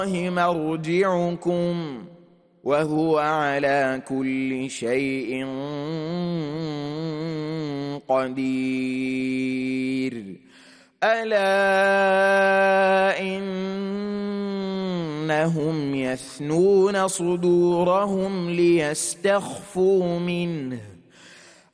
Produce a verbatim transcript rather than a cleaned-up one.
مرجعكم وهو على كل شيء قدير. ألا إنهم يثنون صدورهم ليستخفوا منه